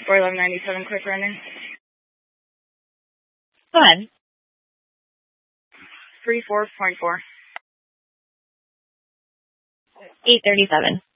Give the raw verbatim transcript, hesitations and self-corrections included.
four eleven ninety-seven, quick running. Go ahead. three four point four. eight thirty-seven.